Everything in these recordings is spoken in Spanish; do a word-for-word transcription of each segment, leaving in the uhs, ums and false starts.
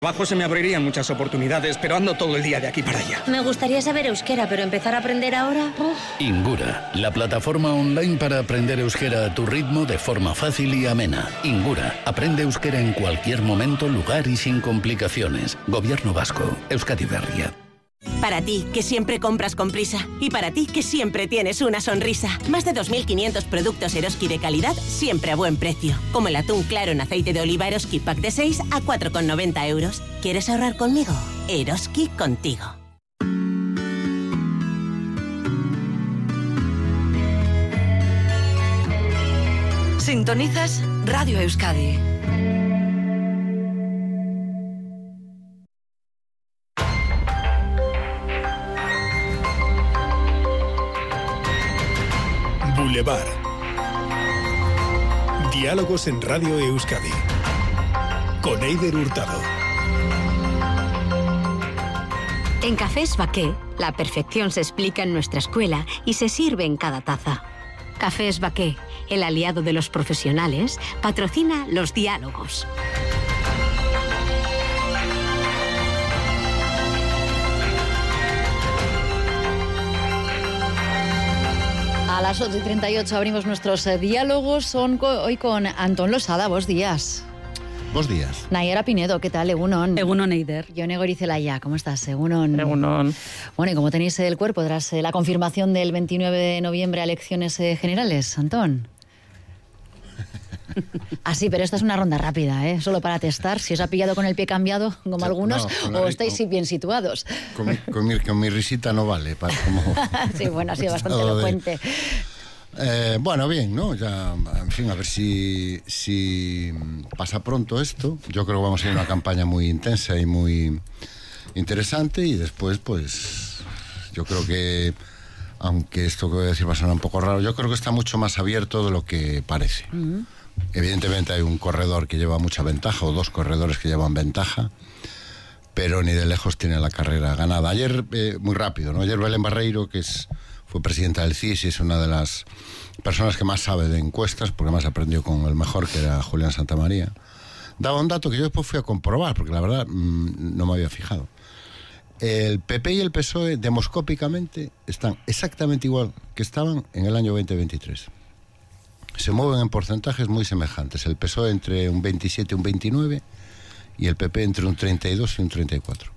Abajo se me abrirían muchas oportunidades, pero ando todo el día de aquí para allá. Me gustaría saber euskera, pero empezar a aprender ahora... Uf. Ingura, la plataforma online para aprender euskera a tu ritmo de forma fácil y amena. Ingura, aprende euskera en cualquier momento, lugar y sin complicaciones. Gobierno vasco, Euskadi Berria. Para ti, que siempre compras con prisa. Y para ti, que siempre tienes una sonrisa. Más de dos mil quinientos productos Eroski de calidad, siempre a buen precio. Como el atún claro en aceite de oliva Eroski Pack de seis a cuatro con noventa euros. ¿Quieres ahorrar conmigo? Eroski contigo. Sintonizas Radio Euskadi. Boulevard. Diálogos en Radio Euskadi. Con Eider Hurtado. En Cafés Baqué, la perfección se explica en nuestra escuela y se sirve en cada taza. Cafés Baqué, el aliado de los profesionales, patrocina los diálogos. A las ocho y treinta y ocho abrimos nuestros eh, diálogos. Son co- hoy con Antón Losada. Buenos días. Buenos días. Nayara Pinedo, ¿qué tal? Egunon. Egunon, Eider. Yone Gorizelaya, ¿cómo estás? Egunon. Egunon. Bueno, ¿y cómo tenéis el cuerpo tras eh, la confirmación del veintinueve de noviembre a elecciones eh, generales, Antón? Ah, sí, pero esta es una ronda rápida, ¿eh? Solo para testar si os ha pillado con el pie cambiado, como Sí, algunos, no, o la- estáis con- bien situados. Con mi, con mi- con mi risita no vale. Para como, Sí, bueno, ha sido bastante estado de- elocuente. Eh, bueno, bien, ¿no? Ya, en fin, a ver si, si pasa pronto esto. Yo creo que vamos a ir a una campaña muy intensa y muy interesante y después, pues, yo creo que, aunque esto que voy a decir va a sonar un poco raro, yo creo que está mucho más abierto de lo que parece. Mm. Evidentemente hay un corredor que lleva mucha ventaja, o dos corredores que llevan ventaja, pero ni de lejos tiene la carrera ganada. Ayer, eh, muy rápido, ¿no? Ayer Belén Barreiro, que es, fue presidenta del C I S y es una de las personas que más sabe de encuestas, porque más aprendió con el mejor, que era Julián Santamaría, daba un dato que yo después fui a comprobar, porque la verdad mmm, no me había fijado. El P P y el P S O E demoscópicamente están exactamente igual que estaban en el año veinte veintitrés. Se mueven en porcentajes muy semejantes. El P S O E entre un veintisiete y un veintinueve y el P P entre un treinta y dos y un treinta y cuatro.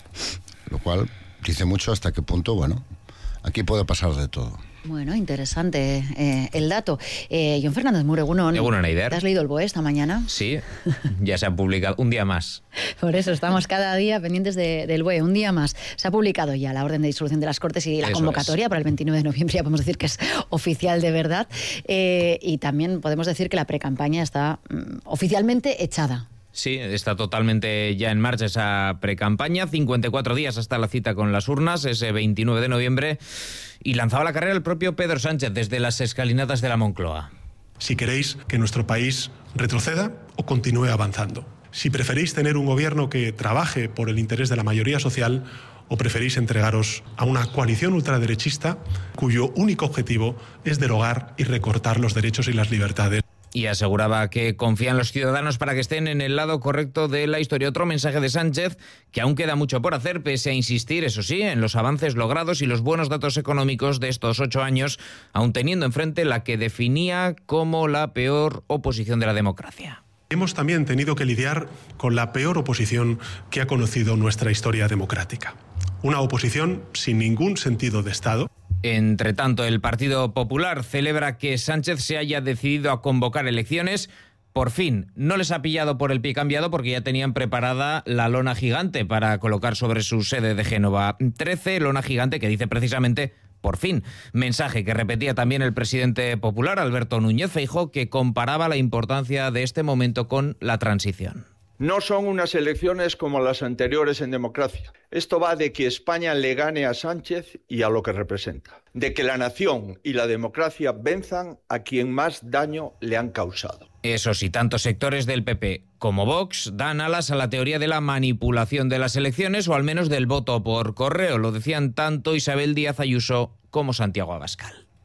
Lo cual dice mucho hasta qué punto, bueno, aquí puede pasar de todo. Bueno, interesante eh, el dato. Eh, John Fernández Muro, Egunon. Egunon, Eider. ¿Te has leído el B O E esta mañana? Sí, ya se ha publicado un día más. Por eso estamos cada día pendientes de, del B O E. Un día más. Se ha publicado ya la orden de disolución de las Cortes y la Eso convocatoria es. para el veintinueve de noviembre. Ya podemos decir que es oficial de verdad. Eh, y también podemos decir que la precampaña está mm, oficialmente echada. Sí, está totalmente ya en marcha esa precampaña. cincuenta y cuatro días hasta la cita con las urnas, ese veintinueve de noviembre. Y lanzaba la carrera el propio Pedro Sánchez desde las escalinatas de la Moncloa. Si queréis que nuestro país retroceda o continúe avanzando. Si preferís tener un gobierno que trabaje por el interés de la mayoría social o preferís entregaros a una coalición ultraderechista cuyo único objetivo es derogar y recortar los derechos y las libertades. Y aseguraba que confían los ciudadanos para que estén en el lado correcto de la historia. Otro mensaje de Sánchez, que aún queda mucho por hacer, pese a insistir, eso sí, en los avances logrados y los buenos datos económicos de estos ocho años, aún teniendo enfrente la que definía como la peor oposición de la democracia. Hemos también tenido que lidiar con la peor oposición que ha conocido nuestra historia democrática. Una oposición sin ningún sentido de Estado. Entre tanto, el Partido Popular celebra que Sánchez se haya decidido a convocar elecciones. Por fin, no les ha pillado por el pie cambiado porque ya tenían preparada la lona gigante para colocar sobre su sede de Génova. trece, lona gigante que dice precisamente por fin. Mensaje que repetía también el presidente popular, Alberto Núñez Feijóo, que comparaba la importancia de este momento con la transición. No son unas elecciones como las anteriores en democracia. Esto va de que España le gane a Sánchez y a lo que representa. De que la nación y la democracia venzan a quien más daño le han causado. Eso sí, tanto sectores del P P como Vox dan alas a la teoría de la manipulación de las elecciones o al menos del voto por correo. Lo decían tanto Isabel Díaz Ayuso como Santiago Abascal.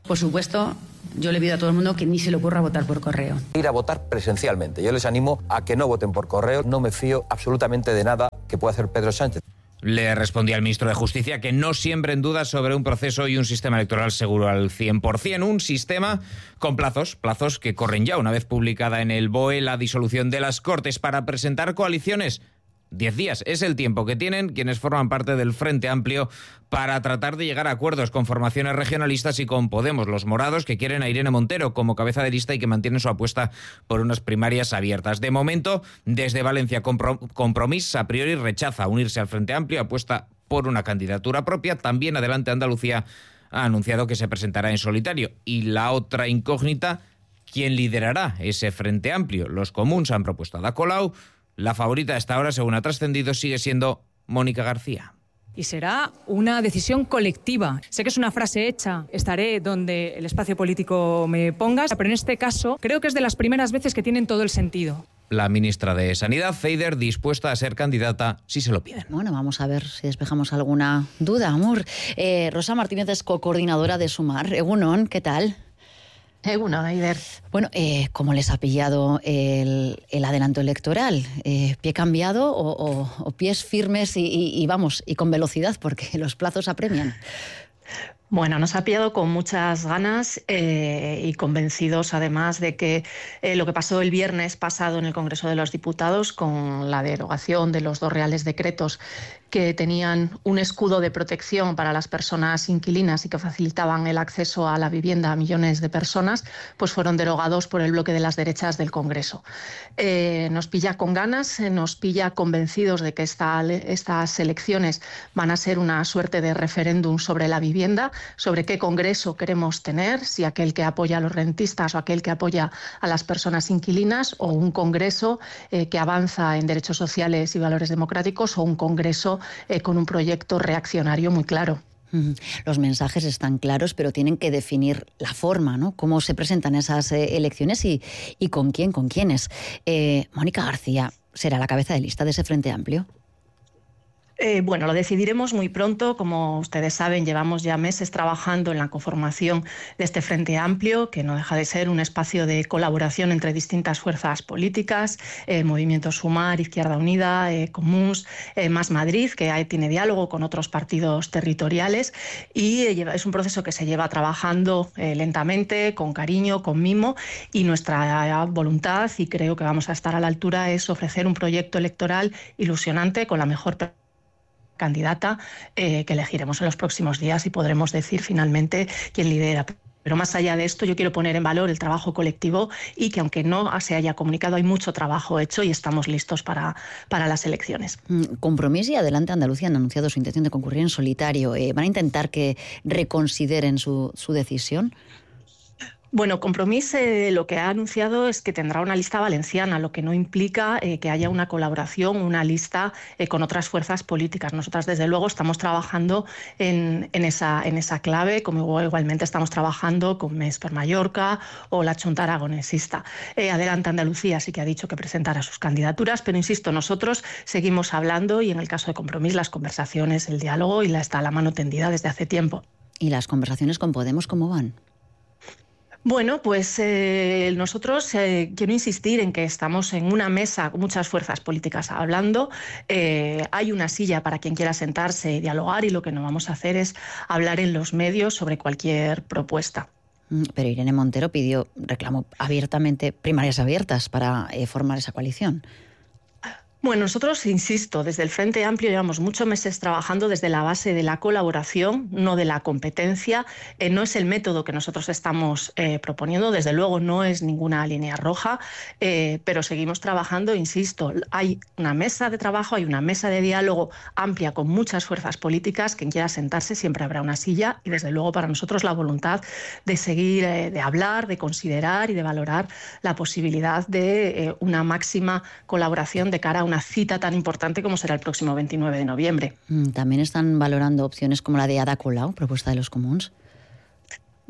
Por supuesto, yo le pido a todo el mundo que ni se le ocurra votar por correo. Ir a votar presencialmente. Yo les animo a que no voten por correo. No me fío absolutamente de nada que pueda hacer Pedro Sánchez. Le respondía al ministro de Justicia que no siembren dudas sobre un proceso y un sistema electoral seguro al cien por ciento. Un sistema con plazos, plazos que corren ya una vez publicada en el B O E la disolución de las Cortes para presentar coaliciones. Diez días es el tiempo que tienen quienes forman parte del Frente Amplio para tratar de llegar a acuerdos con formaciones regionalistas y con Podemos, los morados, que quieren a Irene Montero como cabeza de lista y que mantienen su apuesta por unas primarias abiertas. De momento, desde Valencia, Compromís a priori rechaza unirse al Frente Amplio, apuesta por una candidatura propia. También Adelante Andalucía ha anunciado que se presentará en solitario. Y la otra incógnita, ¿quién liderará ese Frente Amplio? Los comuns han propuesto a Ada Colau. La favorita hasta ahora, según ha trascendido, sigue siendo Mónica García. Y será una decisión colectiva. Sé que es una frase hecha, estaré donde el espacio político me pongas, pero en este caso creo que es de las primeras veces que tienen todo el sentido. La ministra de Sanidad, Feider, dispuesta a ser candidata si se lo piden. Bueno, vamos a ver si despejamos alguna duda, amor. Eh, Rosa Martínez es co-coordinadora de Sumar. Egunon, ¿qué tal? Egunon, Aider. Bueno, eh, ¿cómo les ha pillado el, el adelanto electoral? Eh, ¿Pie cambiado o, o, o pies firmes y, y, y vamos, y con velocidad, porque los plazos apremian? Bueno, nos ha pillado con muchas ganas eh, y convencidos además de que eh, lo que pasó el viernes pasado en el Congreso de los Diputados con la derogación de los dos reales decretos que tenían un escudo de protección para las personas inquilinas y que facilitaban el acceso a la vivienda a millones de personas, pues fueron derogados por el bloque de las derechas del Congreso. Eh, nos pilla con ganas, nos pilla convencidos de que esta, estas elecciones van a ser una suerte de referéndum sobre la vivienda, sobre qué Congreso queremos tener, si aquel que apoya a los rentistas o aquel que apoya a las personas inquilinas, o un Congreso eh, que avanza en derechos sociales y valores democráticos, o un Congreso eh, con un proyecto reaccionario muy claro. Los mensajes están claros, pero tienen que definir la forma, ¿no? Cómo se presentan esas eh, elecciones y, y con quién, con quiénes. Eh, Mónica García, ¿será la cabeza de lista de ese Frente Amplio? Eh, bueno, lo decidiremos muy pronto. Como ustedes saben, llevamos ya meses trabajando en la conformación de este Frente Amplio, que no deja de ser un espacio de colaboración entre distintas fuerzas políticas, eh, Movimiento Sumar, Izquierda Unida, eh, Comuns, eh, Más Madrid, que hay, tiene diálogo con otros partidos territoriales, y eh, es un proceso que se lleva trabajando eh, lentamente, con cariño, con mimo, y nuestra voluntad, y creo que vamos a estar a la altura, es ofrecer un proyecto electoral ilusionante con la mejor candidata eh, que elegiremos en los próximos días y podremos decir finalmente quién lidera. Pero más allá de esto, yo quiero poner en valor el trabajo colectivo y que aunque no se haya comunicado, hay mucho trabajo hecho y estamos listos para, para las elecciones. Compromís y Adelante Andalucía han anunciado su intención de concurrir en solitario. Eh, ¿Van a intentar que reconsideren su, su decisión? Bueno, Compromís eh, lo que ha anunciado es que tendrá una lista valenciana, lo que no implica eh, que haya una colaboración, una lista eh, con otras fuerzas políticas. Nosotras, desde luego, estamos trabajando en, en, esa, en esa clave, como igualmente estamos trabajando con Més per Mallorca o la Junta Aragonesista. Eh, Adelante Andalucía sí que ha dicho que presentará sus candidaturas, pero insisto, nosotros seguimos hablando y en el caso de Compromís las conversaciones, el diálogo y la, está la mano tendida desde hace tiempo. ¿Y las conversaciones con Podemos cómo van? Bueno, pues eh, nosotros eh, quiero insistir en que estamos en una mesa con muchas fuerzas políticas hablando. Eh, hay una silla para quien quiera sentarse y dialogar y lo que no vamos a hacer es hablar en los medios sobre cualquier propuesta. Pero Irene Montero pidió, reclamó abiertamente primarias abiertas para eh, formar esa coalición. Bueno, nosotros, insisto, desde el Frente Amplio llevamos muchos meses trabajando desde la base de la colaboración, no de la competencia. Eh, no es el método que nosotros estamos eh, proponiendo, desde luego no es ninguna línea roja, eh, pero seguimos trabajando, insisto, hay una mesa de trabajo, hay una mesa de diálogo amplia con muchas fuerzas políticas. Quien quiera sentarse siempre habrá una silla y desde luego para nosotros la voluntad de seguir, eh, de hablar, de considerar y de valorar la posibilidad de eh, una máxima colaboración de cara a una una cita tan importante como será el próximo veintinueve de noviembre. También están valorando opciones como la de Ada Colau, propuesta de los comuns.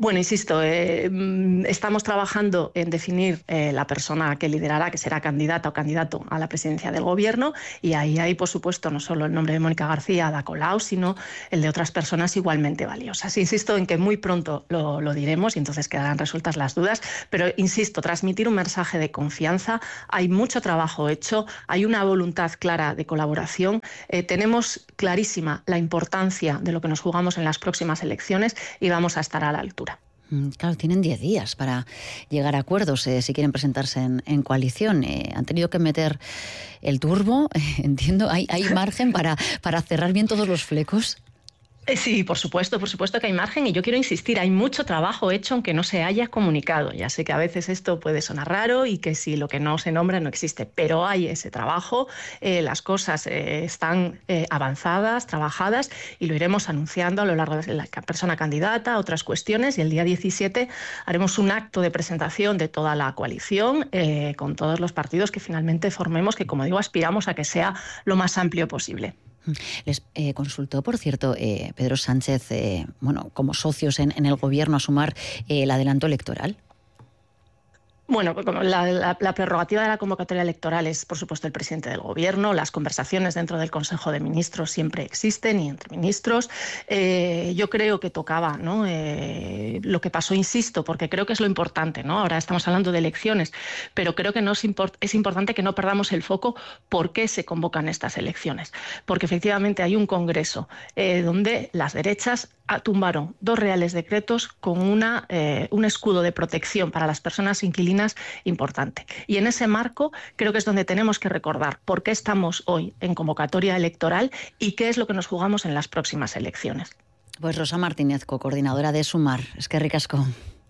Bueno, insisto, eh, estamos trabajando en definir eh, la persona que liderará, que será candidata o candidato a la presidencia del Gobierno, y ahí hay, por supuesto, no solo el nombre de Mónica García Ada Colau, sino el de otras personas igualmente valiosas. Insisto en que muy pronto lo, lo diremos y entonces quedarán resueltas las dudas, pero insisto, transmitir un mensaje de confianza. Hay mucho trabajo hecho, hay una voluntad clara de colaboración, eh, tenemos clarísima la importancia de lo que nos jugamos en las próximas elecciones y vamos a estar a la altura. Claro, tienen diez días para llegar a acuerdos eh, si quieren presentarse en, en coalición. Eh, han tenido que meter el turbo, eh, entiendo. ¿Hay, hay margen para, para cerrar bien todos los flecos? Sí, por supuesto, por supuesto que hay margen y yo quiero insistir, hay mucho trabajo hecho aunque no se haya comunicado. Ya sé que a veces esto puede sonar raro y que si lo que no se nombra no existe, pero hay ese trabajo, eh, las cosas eh, están eh, avanzadas, trabajadas y lo iremos anunciando a lo largo de la persona candidata, otras cuestiones, y el día diecisiete haremos un acto de presentación de toda la coalición eh, con todos los partidos que finalmente formemos, que como digo aspiramos a que sea lo más amplio posible. Les eh, consultó, por cierto, eh, Pedro Sánchez, eh, bueno, como socios en, en el Gobierno, a sumar eh, el adelanto electoral. Bueno, la, la, la prerrogativa de la convocatoria electoral es, por supuesto, el presidente del Gobierno. Las conversaciones dentro del Consejo de Ministros siempre existen y entre ministros. Eh, yo creo que tocaba, ¿no? Eh, lo que pasó, insisto, porque creo que es lo importante, ¿no? Ahora estamos hablando de elecciones, pero creo que no es, import- es importante que no perdamos el foco por qué se convocan estas elecciones. Porque efectivamente hay un Congreso eh, donde las derechas tumbaron dos reales decretos con una, eh, un escudo de protección para las personas inquilinas importante. Y en ese marco creo que es donde tenemos que recordar por qué estamos hoy en convocatoria electoral y qué es lo que nos jugamos en las próximas elecciones. Pues Rosa Martínez, coordinadora de Sumar. Es que ricasco.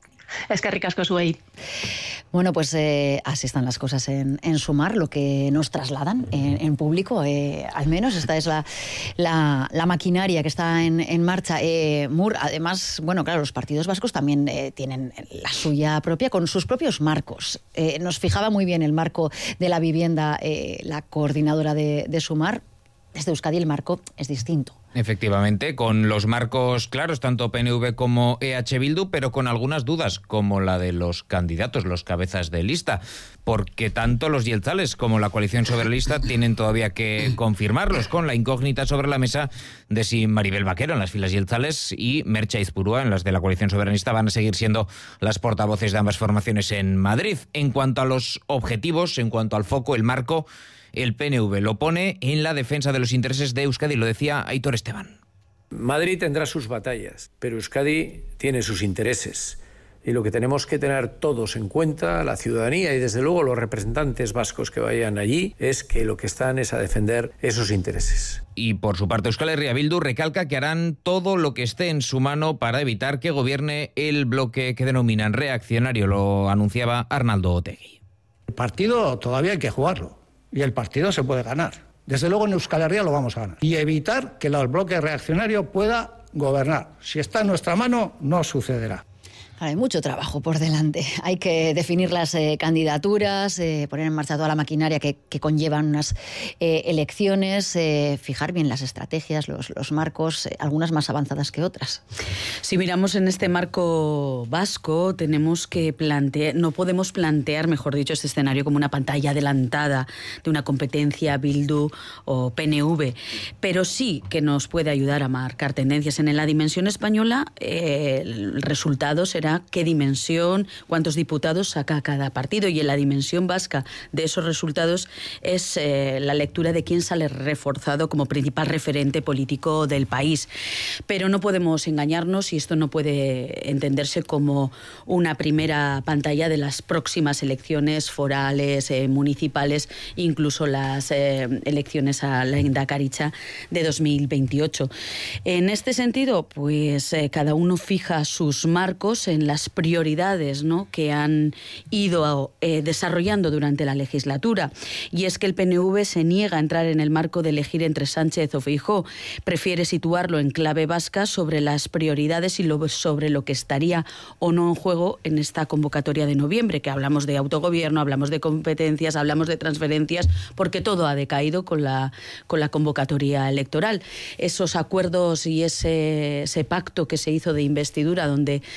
Es que ricasco Suey. Bueno, pues eh, así están las cosas en, en Sumar, lo que nos trasladan en, en público, eh, al menos esta es la, la, la maquinaria que está en, en marcha. Eh, Mur, además, bueno, claro, los partidos vascos también eh, tienen la suya propia con sus propios marcos. Eh, nos fijaba muy bien el marco de la vivienda, eh, la coordinadora de, de Sumar. Desde Euskadi el marco es distinto. Efectivamente, con los marcos claros, tanto P N V como E H Bildu, pero con algunas dudas, como la de los candidatos, los cabezas de lista, porque tanto los jeltzales como la coalición soberanista tienen todavía que confirmarlos, con la incógnita sobre la mesa de si Maribel Vaquero en las filas jeltzales y Merche Aizpurua en las de la coalición soberanista van a seguir siendo las portavoces de ambas formaciones en Madrid. En cuanto a los objetivos, en cuanto al foco, el marco, el P N V lo pone en la defensa de los intereses de Euskadi, lo decía Aitor Esteban. Madrid tendrá sus batallas, pero Euskadi tiene sus intereses. Y lo que tenemos que tener todos en cuenta, la ciudadanía y desde luego los representantes vascos que vayan allí, es que lo que están es a defender esos intereses. Y por su parte Euskal Herria Bildu recalca que harán todo lo que esté en su mano para evitar que gobierne el bloque que denominan reaccionario, lo anunciaba Arnaldo Otegi. El partido todavía hay que jugarlo. Y el partido se puede ganar. Desde luego en Euskal Herria lo vamos a ganar. Y evitar que el bloque reaccionario pueda gobernar. Si está en nuestra mano, no sucederá. Hay mucho trabajo por delante. Hay que definir las eh, candidaturas, eh, poner en marcha toda la maquinaria que, que conllevan unas eh, elecciones, eh, fijar bien las estrategias, los, los marcos, eh, algunas más avanzadas que otras. Si miramos en este marco vasco, tenemos que plantear, no podemos plantear, mejor dicho, este escenario como una pantalla adelantada de una competencia Bildu o P N V, pero sí que nos puede ayudar a marcar tendencias. En la dimensión española, eh, el resultado será qué dimensión, cuántos diputados saca cada partido, y en la dimensión vasca de esos resultados es eh, la lectura de quién sale reforzado como principal referente político del país. Pero no podemos engañarnos y esto no puede entenderse como una primera pantalla de las próximas elecciones forales, eh, municipales, incluso las eh, elecciones a la Endakaritza de dos mil veintiocho. En este sentido, pues eh, cada uno fija sus marcos en las prioridades, ¿no?, que han ido eh, desarrollando durante la legislatura. Y es que el P N V se niega a entrar en el marco de elegir entre Sánchez o Feijóo. Prefiere situarlo en clave vasca sobre las prioridades y lo, sobre lo que estaría o no en juego en esta convocatoria de noviembre, que hablamos de autogobierno, hablamos de competencias, hablamos de transferencias, porque todo ha decaído con la, con la convocatoria electoral. Esos acuerdos y ese, ese pacto que se hizo de investidura, donde eh,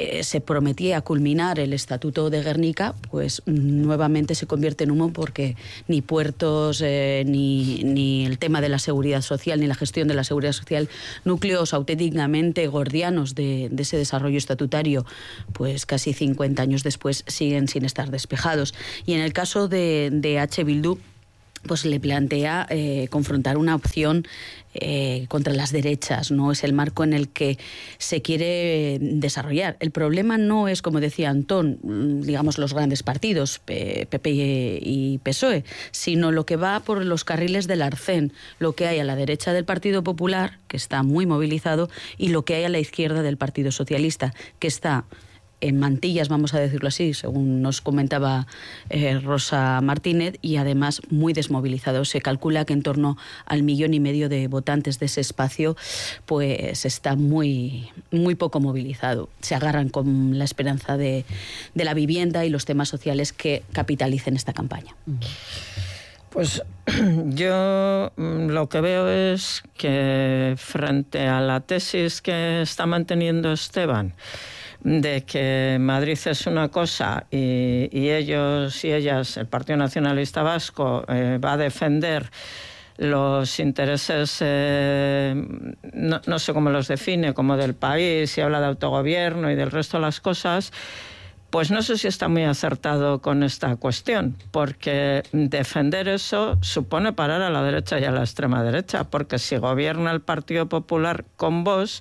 eh, se prometía culminar el Estatuto de Guernica, pues nuevamente se convierte en humo, porque ni puertos, eh, ni, ni el tema de la seguridad social, ni la gestión de la seguridad social, núcleos auténticamente gordianos de, de ese desarrollo estatutario, pues casi cincuenta años después siguen sin estar despejados. Y en el caso de, de H. Bildu, pues le plantea eh, confrontar una opción eh, contra las derechas, ¿no? Es el marco en el que se quiere desarrollar. El problema no es, como decía Antón, digamos los grandes partidos, P P y P S O E, sino lo que va por los carriles del arcén, lo que hay a la derecha del Partido Popular, que está muy movilizado, y lo que hay a la izquierda del Partido Socialista, que está en mantillas, vamos a decirlo así, según nos comentaba eh, Rosa Martínez, y además muy desmovilizado. Se calcula que en torno al millón y medio de votantes de ese espacio pues está muy, muy poco movilizado. Se agarran con la esperanza de, de la vivienda y los temas sociales que capitalicen esta campaña. Pues yo lo que veo es que frente a la tesis que está manteniendo Esteban, de que Madrid es una cosa y, y ellos y ellas, el Partido Nacionalista Vasco, eh, va a defender los intereses, eh, no, no sé cómo los define, como del país, y habla de autogobierno y del resto de las cosas, pues no sé si está muy acertado con esta cuestión, porque defender eso supone parar a la derecha y a la extrema derecha, porque si gobierna el Partido Popular con Vox,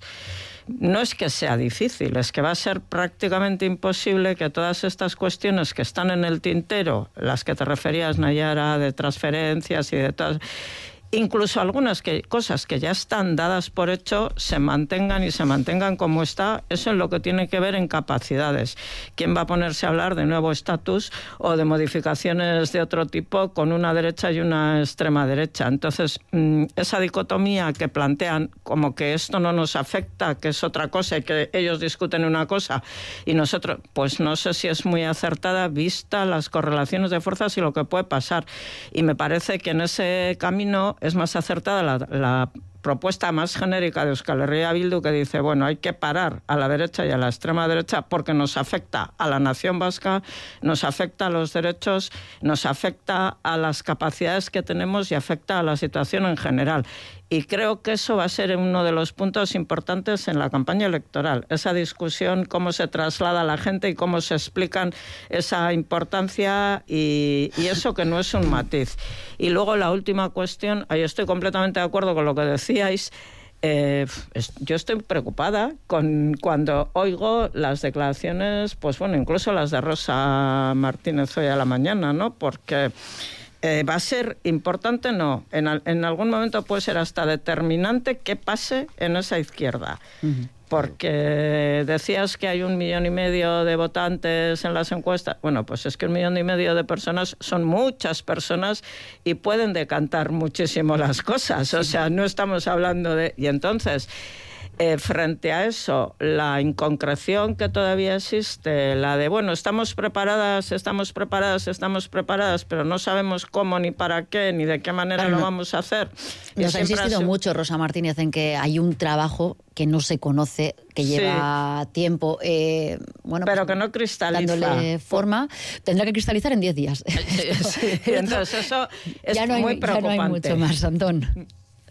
no es que sea difícil, es que va a ser prácticamente imposible que todas estas cuestiones que están en el tintero, las que te referías, Nayara, de transferencias y de todas, incluso algunas que, cosas que ya están dadas por hecho, se mantengan y se mantengan como está. Eso es lo que tiene que ver en capacidades. ¿Quién va a ponerse a hablar de nuevo estatus o de modificaciones de otro tipo con una derecha y una extrema derecha? Entonces, esa dicotomía que plantean como que esto no nos afecta, que es otra cosa y que ellos discuten una cosa y nosotros, pues no sé si es muy acertada vista las correlaciones de fuerzas y lo que puede pasar. Y me parece que en ese camino es más acertada la, la propuesta más genérica de Euskal Herria Bildu, que dice, bueno, hay que parar a la derecha y a la extrema derecha porque nos afecta a la nación vasca, nos afecta a los derechos, nos afecta a las capacidades que tenemos y afecta a la situación en general. Y creo que eso va a ser uno de los puntos importantes en la campaña electoral. Esa discusión, cómo se traslada a la gente y cómo se explican esa importancia y, y eso que no es un matiz. Y luego la última cuestión, ahí estoy completamente de acuerdo con lo que decíais. Eh, yo estoy preocupada con cuando oigo las declaraciones, pues bueno, incluso las de Rosa Martínez hoy a la mañana, ¿no? Porque Eh, ¿va a ser importante? No. En, en algún momento puede ser hasta determinante qué pase en esa izquierda. Uh-huh. Porque decías que hay un millón y medio de votantes en las encuestas. Bueno, pues es que un millón y medio de personas son muchas personas y pueden decantar muchísimo las cosas. O sea, no estamos hablando de... Y entonces... Eh, frente a eso, la inconcreción que todavía existe, la de, bueno, estamos preparadas, estamos preparadas, estamos preparadas, pero no sabemos cómo, ni para qué, ni de qué manera claro, lo no. vamos a hacer. Nos ha insistido sido... mucho, Rosa Martínez, en que hay un trabajo que no se conoce, que lleva sí. tiempo. Eh, bueno, pero pues, que no cristaliza. Dándole forma, tendrá que cristalizar en diez días. Sí, entonces eso es ya no hay, muy preocupante. Ya no hay mucho más, Antón.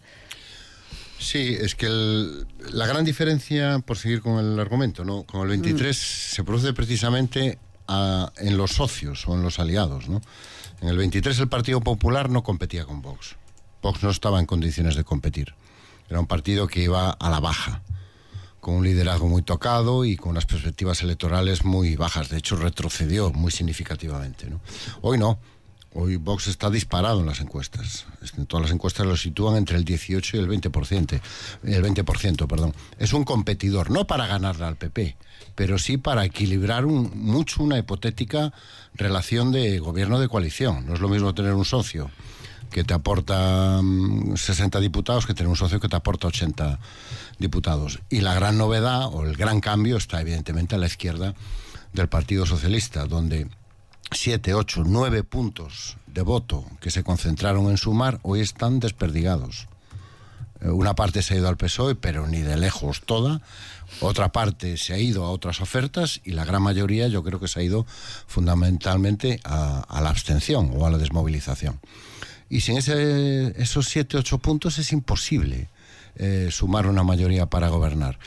Sí, es que el, la gran diferencia, por seguir con el argumento, ¿no? Con el veintitrés mm. se produce precisamente a, en los socios o en los aliados, ¿no? En el veintitrés el Partido Popular no competía con Vox. Vox no estaba en condiciones de competir. Era un partido que iba a la baja, con un liderazgo muy tocado y con unas perspectivas electorales muy bajas. De hecho, retrocedió muy significativamente, ¿no? Hoy no. Hoy Vox está disparado en las encuestas. En todas las encuestas lo sitúan entre el dieciocho y el veinte por ciento. El veinte por ciento, perdón. Es un competidor, no para ganarle al P P, pero sí para equilibrar un, mucho una hipotética relación de gobierno de coalición. No es lo mismo tener un socio que te aporta sesenta diputados que tener un socio que te aporta ochenta diputados. Y la gran novedad, o el gran cambio, está evidentemente a la izquierda del Partido Socialista, donde siete, ocho, nueve puntos de voto que se concentraron en Sumar hoy están desperdigados. Una parte se ha ido al P S O E, pero ni de lejos toda. Otra parte se ha ido a otras ofertas y la gran mayoría yo creo que se ha ido fundamentalmente a, a la abstención o a la desmovilización. Y sin ese, esos siete, ocho puntos es imposible eh, sumar una mayoría para gobernar.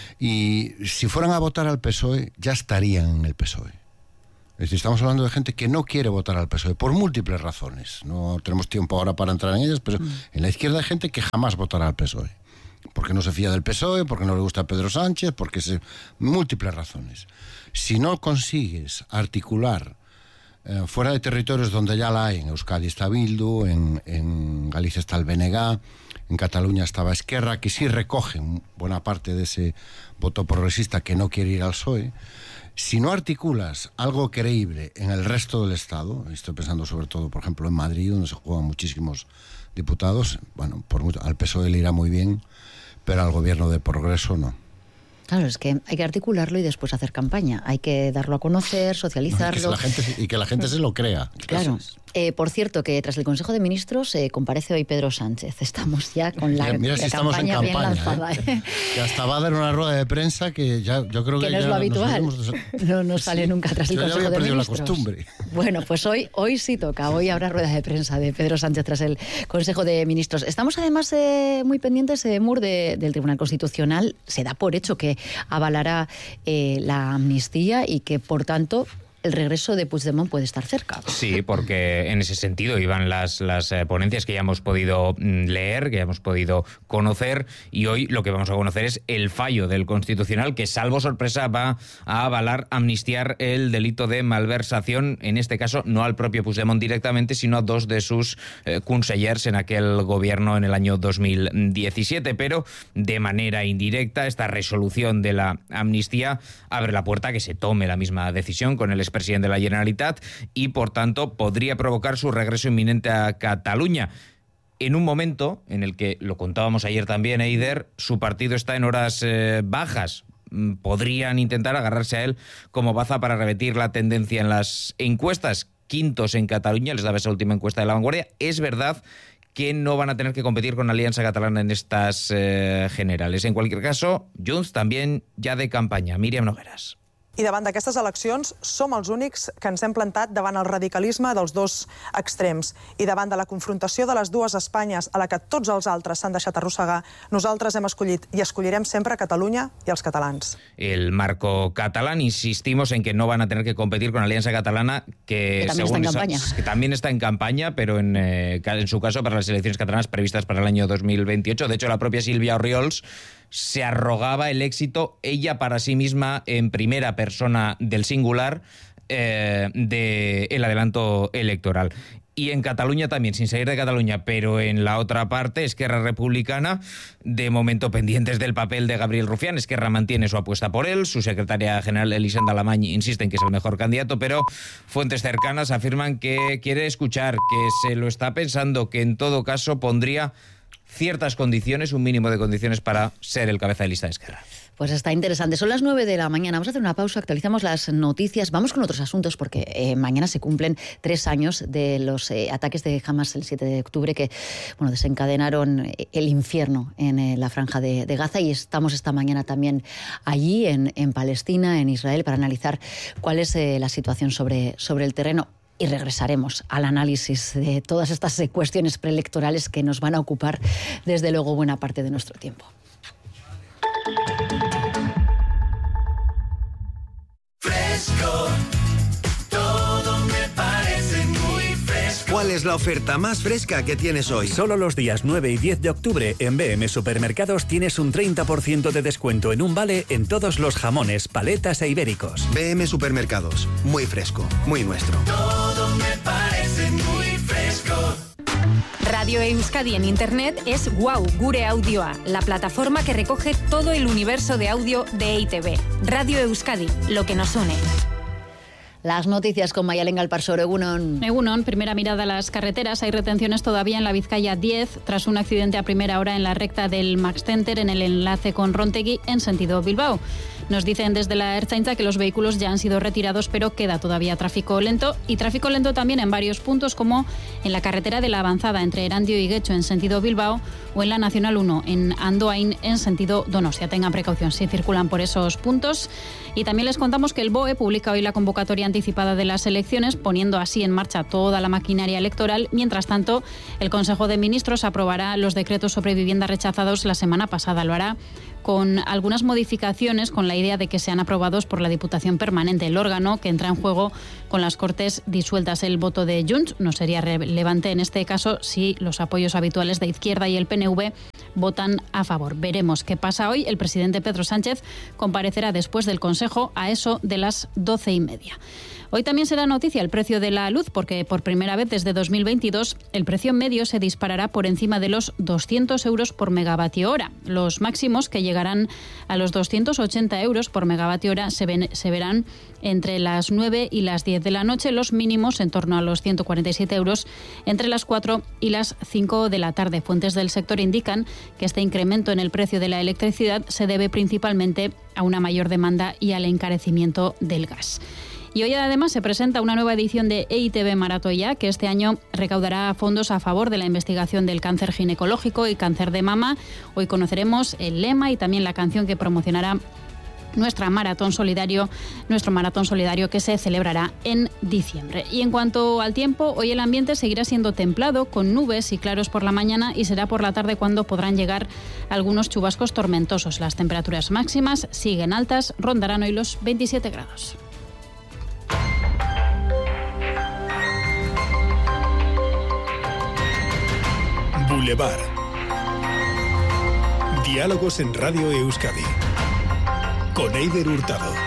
Y si fueran a votar al P S O E, ya estarían en el P S O E. Es decir, estamos hablando de gente que no quiere votar al P S O E por múltiples razones. No tenemos tiempo ahora para entrar en ellas, pero mm. en la izquierda hay gente que jamás votará al P S O E. Porque no se fía del P S O E, porque no le gusta a Pedro Sánchez, porque se... múltiples razones. Si no consigues articular eh, fuera de territorios donde ya la hay, en Euskadi está Bildu, en, en Galicia está el B N G, en Cataluña estaba Esquerra, que sí recogen buena parte de ese voto progresista que no quiere ir al P S O E. Si no articulas algo creíble en el resto del Estado, estoy pensando sobre todo, por ejemplo, en Madrid, donde se juegan muchísimos diputados, bueno, por mucho, al P S O E le irá muy bien, pero al gobierno de progreso no. Claro, es que hay que articularlo y después hacer campaña. Hay que darlo a conocer, socializarlo. No, y, que la gente, y que la gente se lo crea. Claro. Eh, por cierto, que tras el Consejo de Ministros eh, comparece hoy Pedro Sánchez. Estamos ya con la, mira, mira la si campaña, estamos en campaña, bien lanzada. ¿eh? ¿eh? Que hasta va a dar una rueda de prensa que ya yo creo que, que no ya es lo habitual. Nos no nos sale sí, nunca tras el Consejo ya había de perdido Ministros. la costumbre. Bueno, pues hoy, hoy sí toca. Hoy habrá rueda de prensa de Pedro Sánchez tras el Consejo de Ministros. Estamos además eh, muy pendientes, eh, Mur, de, del Tribunal Constitucional. Se da por hecho que avalará eh, la amnistía y que, por tanto, el regreso de Puigdemont puede estar cerca. Sí, porque en ese sentido iban las, las eh, ponencias que ya hemos podido leer, que ya hemos podido conocer, y hoy lo que vamos a conocer es el fallo del Constitucional, que salvo sorpresa va a avalar, amnistiar el delito de malversación, en este caso no al propio Puigdemont directamente, sino a dos de sus eh, consellers en aquel gobierno en el año dos mil diecisiete, pero de manera indirecta esta resolución de la amnistía abre la puerta a que se tome la misma decisión con el expresidente de la Generalitat y, por tanto, podría provocar su regreso inminente a Cataluña. En un momento en el que, lo contábamos ayer también, Eider, su partido está en horas eh, bajas. Podrían intentar agarrarse a él como baza para revertir la tendencia en las encuestas. Quintos en Cataluña, les daba esa última encuesta de La Vanguardia. Es verdad que no van a tener que competir con Alianza Catalana en estas eh, generales. En cualquier caso, Junts también ya de campaña. Míriam Nogueras. I davant d'aquestes eleccions som els únics que ens hem plantat davant el radicalisme dels dos extrems. I davant de la confrontació de les dues Espanyes a la que tots els altres s'han deixat arrossegar, nosaltres hem escollit i escollirem sempre Catalunya i els catalans. El marco catalán, insistimos en que no van a tener que competir con Alianza Catalana, que, que también según está en campaña. Esa, que también está en campaña, pero en, eh, en su caso para las elecciones catalanas previstas para el año dos mil veintiocho. De hecho, la propia Sílvia Orriols se arrogaba el éxito, ella para sí misma, en primera persona del singular, eh, del adelanto electoral. Y en Cataluña también, sin salir de Cataluña, pero en la otra parte, Esquerra Republicana, de momento pendientes del papel de Gabriel Rufián. Esquerra mantiene su apuesta por él, su secretaria general Elisenda Alamany insiste en que es el mejor candidato, pero fuentes cercanas afirman que quiere escuchar, que se lo está pensando, que en todo caso pondría ciertas condiciones, un mínimo de condiciones para ser el cabeza de lista de Esquerra. Pues está interesante. Son las nueve de la mañana. Vamos a hacer una pausa, actualizamos las noticias. Vamos con otros asuntos porque eh, mañana se cumplen tres años de los eh, ataques de Hamas el siete de octubre que bueno, desencadenaron el infierno en eh, la franja de, de Gaza, y estamos esta mañana también allí en, en Palestina, en Israel, para analizar cuál es eh, la situación sobre, sobre el terreno. Y regresaremos al análisis de todas estas cuestiones preelectorales que nos van a ocupar, desde luego, buena parte de nuestro tiempo. Fresco, todo me parece muy fresco. ¿Cuál es la oferta más fresca que tienes hoy? Solo los días nueve y diez de octubre en B M Supermercados tienes un treinta por ciento de descuento en un vale en todos los jamones, paletas e ibéricos. B M Supermercados, muy fresco, muy nuestro. Todo me parece muy fresco. Radio Euskadi en Internet es Wow Gure Audioa, la plataforma que recoge todo el universo de audio de E I Te Be. Radio Euskadi, lo que nos une. Las noticias con Mayalen Galparsoro. Egunon. Egunon, primera mirada a las carreteras. Hay retenciones todavía en la Vizcaya diez tras un accidente a primera hora en la recta del Max Center en el enlace con Rontegui en sentido Bilbao. Nos dicen desde la Ertzaintza que los vehículos ya han sido retirados, pero queda todavía tráfico lento. Y tráfico lento también en varios puntos, como en la carretera de la Avanzada entre Erandio y Guecho en sentido Bilbao, o en la Nacional uno en Andoain en sentido Donostia. Tengan precaución si circulan por esos puntos. Y también les contamos que el B O E publica hoy la convocatoria anticipada de las elecciones, poniendo así en marcha toda la maquinaria electoral. Mientras tanto, el Consejo de Ministros aprobará los decretos sobre vivienda rechazados la semana pasada. Lo hará con algunas modificaciones, con la idea de que sean aprobados por la Diputación Permanente, el órgano que entra en juego con las Cortes disueltas. El voto de Junts no sería relevante en este caso si los apoyos habituales de Izquierda y el P N V votan a favor. Veremos qué pasa hoy. El presidente Pedro Sánchez comparecerá después del Consejo a eso de las doce y media. Hoy también será noticia el precio de la luz, porque por primera vez desde dos mil veintidós el precio medio se disparará por encima de los doscientos euros por megavatio hora. Los máximos, que llegarán a los doscientos ochenta euros por megavatio hora, se, ven, se verán entre las nueve y las diez de la noche. Los mínimos, en torno a los ciento cuarenta y siete euros, entre las cuatro y las cinco de la tarde. Fuentes del sector indican que este incremento en el precio de la electricidad se debe principalmente a una mayor demanda y al encarecimiento del gas. Y hoy además se presenta una nueva edición de E I Te Be Maratoia, que este año recaudará fondos a favor de la investigación del cáncer ginecológico y cáncer de mama. Hoy conoceremos el lema y también la canción que promocionará nuestra maratón solidario, nuestro maratón solidario que se celebrará en diciembre. Y en cuanto al tiempo, hoy el ambiente seguirá siendo templado, con nubes y claros por la mañana, y será por la tarde cuando podrán llegar algunos chubascos tormentosos. Las temperaturas máximas siguen altas, rondarán hoy los veintisiete grados. Boulevard. Diálogos en Radio Euskadi. Con Eider Hurtado.